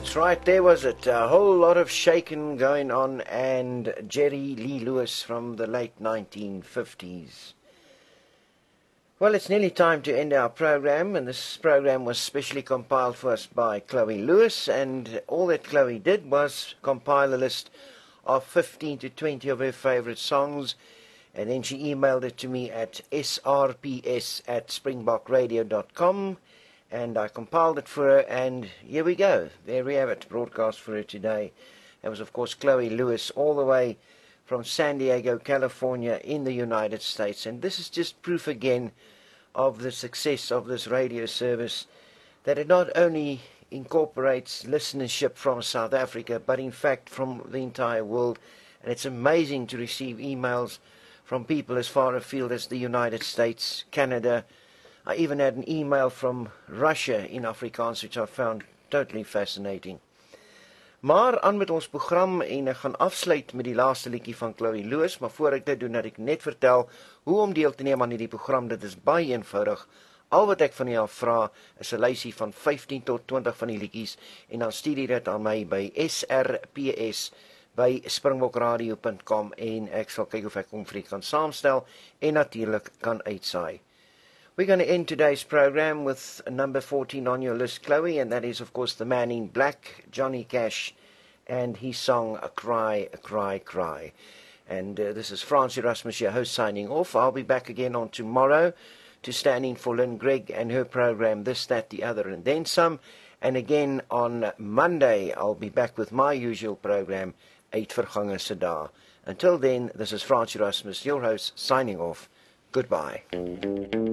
That's right, there was it. A whole lot of shaking going on, and Jerry Lee Lewis from the late 1950s. Well, it's nearly time to end our program, and this program was specially compiled for us by Chloe Lewis, and all that Chloe did was compile a list of 15 to 20 of her favorite songs, and then she emailed it to me at srps@springbokradio.com, and I compiled it for her, and here we go. There we have it, broadcast for her today. That was, of course, Chloe Lewis, all the way from San Diego, California, in the United States. And this is just proof again of the success of this radio service, that it not only incorporates listenership from South Africa, but in fact from the entire world. And it's amazing to receive emails from people as far afield as the United States, Canada. I even had an email from Russia in Afrikaans, which I found totally fascinating. Maar aan met ons program, en ek gaan afsluit met die laaste liedjie van Chloe Lewis, maar voor ek dit doen, dat ek net vertel hoe om deel te neem aan hierdie program. Dit is baie eenvoudig. Al wat ek van jou vra is 'n lysie van 15 tot 20 van die liedjies, en dan stuur jy dit aan my by srps@springbokradio.com, en ek sal kyk of ek hom vir u kan saamstel en natuurlik kan uitsaai. We're going to end today's program with number 14 on your list, Chloe, and that is, of course, the Man in Black, Johnny Cash, and his song, A Cry, Cry, Cry. And this is Francie Erasmus, your host, signing off. I'll be back again on tomorrow to stand in for Lynn Gregg and her program, This, That, the Other, and Then Some. And again on Monday, I'll be back with my usual program, 8 Vergangen se Dae. Until then, this is Francie Erasmus, your host, signing off. Goodbye.